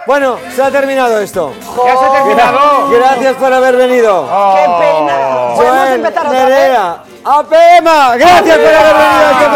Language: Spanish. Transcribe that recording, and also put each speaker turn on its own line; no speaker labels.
Bueno, se ha terminado esto.
¡Ya se ha terminado!
Gracias por haber venido.
¡Qué pena! ¿Podemos
Joel,
empezar otra vez?
Nerea, APM, gracias por haber venido a este